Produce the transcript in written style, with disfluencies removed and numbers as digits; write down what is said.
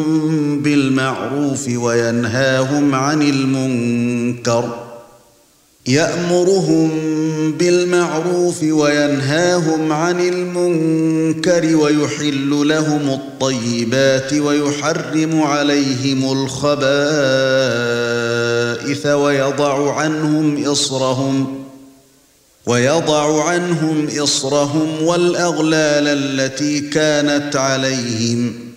بالمعروف وينهاهم عن المنكر يأمرهم بالمعروف وينهاهم عن المنكر ويحل لهم الطيبات ويحرم عليهم الخبائث ويضع عنهم إصرهم والأغلال التي كانت عليهم